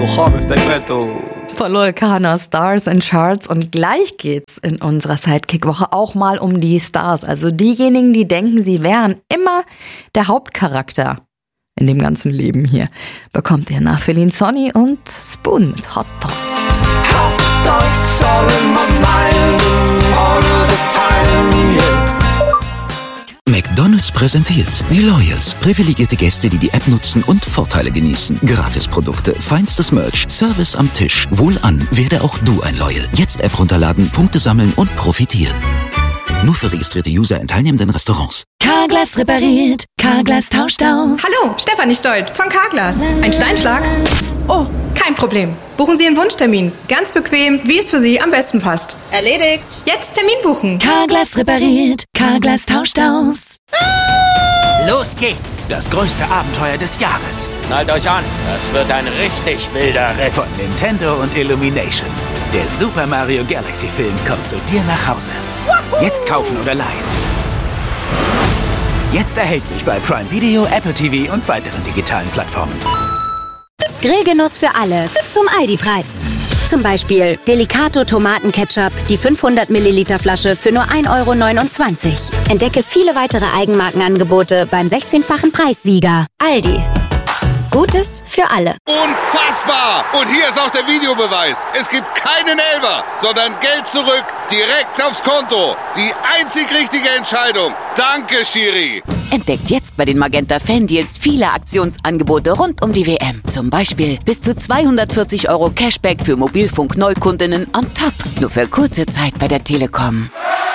Voll Kana, Stars and Charts. Und gleich geht's in unserer Sidekick-Woche auch mal um die Stars. Also diejenigen, die denken, sie wären immer der Hauptcharakter in dem ganzen Leben hier. Bekommt ihr nach Feline Sonny und Spoon mit Hot Thoughts. Hot thoughts all in my mind, all the time, yeah. McDonald's präsentiert die Loyals. Privilegierte Gäste, die die App nutzen und Vorteile genießen. Gratisprodukte, feinstes Merch, Service am Tisch. Wohlan, werde auch du ein Loyal. Jetzt App runterladen, Punkte sammeln und profitieren. Nur für registrierte User in teilnehmenden Restaurants. Carglass repariert, Carglass tauscht aus. Hallo, Stefanie Stolt von Carglass. Ein Steinschlag? Oh, kein Problem. Buchen Sie Ihren Wunschtermin. Ganz bequem, wie es für Sie am besten passt. Erledigt. Jetzt Termin buchen. Carglass repariert, Carglass tauscht aus. Los geht's! Das größte Abenteuer des Jahres. Schnallt euch an, das wird ein richtig wilder Ritt. Von Nintendo und Illumination. Der Super Mario Galaxy Film kommt zu dir nach Hause. Jetzt kaufen oder leihen. Jetzt erhältlich bei Prime Video, Apple TV und weiteren digitalen Plattformen. Grillgenuss für alle zum Aldi-Preis. Zum Beispiel Delicato Tomatenketchup, die 500 Milliliter Flasche für nur 1,29 €. Entdecke viele weitere Eigenmarkenangebote beim 16-fachen Preissieger. Aldi. Gutes für alle. Unfassbar! Und hier ist auch der Videobeweis. Es gibt keinen Elfer, sondern Geld zurück, direkt aufs Konto. Die einzig richtige Entscheidung. Danke, Schiri. Entdeckt jetzt bei den Magenta Fan-Deals viele Aktionsangebote rund um die WM. Zum Beispiel bis zu 240 € Cashback für Mobilfunk-Neukundinnen on top. Nur für kurze Zeit bei der Telekom.